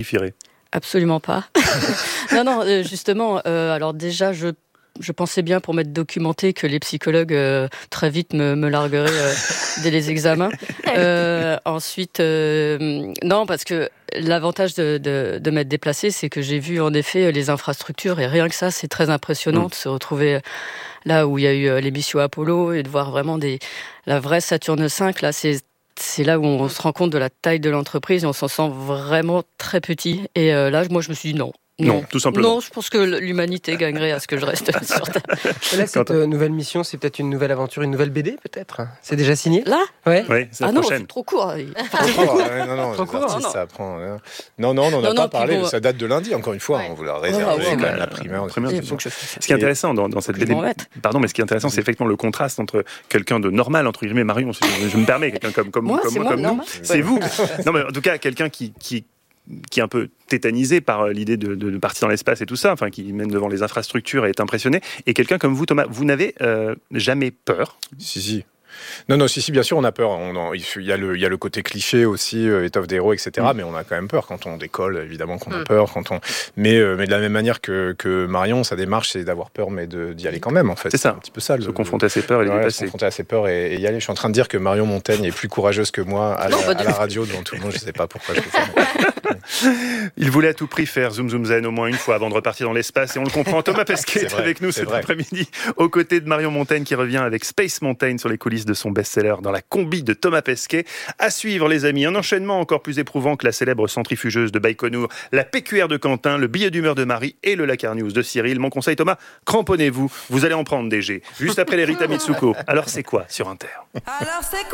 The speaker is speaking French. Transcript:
suffiraient ? Absolument pas. Non, justement, alors déjà, je pensais bien pour m'être documenté que les psychologues très vite me largueraient dès les examens. Ensuite, non, parce que l'avantage de m'être déplacée, c'est que j'ai vu en effet les infrastructures et rien que ça, c'est très impressionnant de se retrouver là où il y a eu l'émission Apollo et de voir vraiment la vraie Saturne V. Là, c'est là où on se rend compte de la taille de l'entreprise et on s'en sent vraiment très petit. Et là, moi, je me suis dit non. Non, tout simplement. Non, je pense que l'humanité gagnerait à ce que je reste sur Terre. Là, cette nouvelle mission, c'est peut-être une nouvelle aventure, une nouvelle BD, peut-être ? C'est déjà signé ? Là ? Ouais. Oui, c'est la non, prochaine. c'est trop court. Trop court, non, Trop les court, artistes, non. ça apprend. Non, on n'en a pas parlé, bon, ça date de lundi, encore une fois, ouais. on vous l'a réservé Ouais, quand même la primeur. Il faut que je fasse ça. Ce qui est intéressant dans cette BD, pardon, mais ce qui est intéressant, c'est effectivement le contraste entre quelqu'un de normal, entre guillemets, Marion, je me permets, quelqu'un comme Moi, nous, normal. c'est vous. Non, mais en tout cas, quelqu'un qui est un peu tétanisé par l'idée de partir dans l'espace et tout ça, enfin, qui même devant les infrastructures est impressionné, et quelqu'un comme vous, Thomas, vous n'avez jamais peur ? Si. Non, si, bien sûr, on a peur. Il y a le côté cliché aussi, étoffe des héros, etc. Mais on a quand même peur quand on décolle, évidemment qu'on a peur. Mais de la même manière que Marion, sa démarche, c'est d'avoir peur, mais d'y aller quand même, en fait. C'est ça. Un petit peu ça. Se confronter à ses peurs et les dépasser. Se confronter à ses peurs et y aller. Je suis en train de dire que Marion Montaigne est plus courageuse que moi à la radio devant tout le monde. Je ne sais pas pourquoi je fais ça. Il voulait à tout prix faire Zoom Zoom Zen au moins une fois avant de repartir dans l'espace, et on le comprend. Thomas Pesquet est avec nous cet après-midi, aux côtés de Marion Montaigne qui revient avec Space Mountain sur les coulisses de son best-seller dans la combi de Thomas Pesquet. À suivre, les amis, un enchaînement encore plus éprouvant que la célèbre centrifugeuse de Baïkonour, la PQR de Quentin, le billet d'humeur de Marie et le Lakar News de Cyril. Mon conseil, Thomas, cramponnez-vous, vous allez en prendre des jets. Juste après les Rita Mitsuko. Alors c'est quoi sur Inter ?